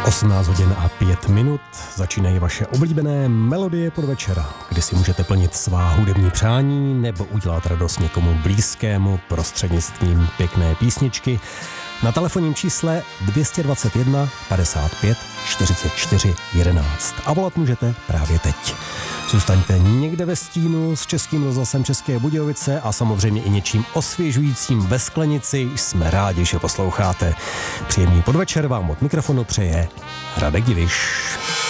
18 hodin a 5 minut začínají vaše oblíbené melodie podvečera, kdy si můžete plnit svá hudební přání nebo udělat radost někomu blízkému prostřednictvím pěkné písničky na telefonním čísle 221 55 44 11 a volat můžete právě teď. Zůstaňte někde ve stínu s Českým rozhlasem České Budějovice a samozřejmě i něčím osvěžujícím ve sklenici. Jsme rádi, že posloucháte. Příjemný podvečer vám od mikrofonu přeje Radek Diviš.